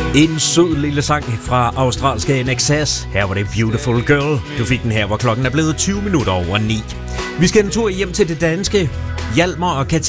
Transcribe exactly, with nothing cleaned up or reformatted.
En sød lille sang fra australske N X S. Her var det Beautiful Girl. Du fik den her, hvor klokken er blevet tyve minutter over ni. Vi skal en tur hjem til det danske. Hjalmar og Katrine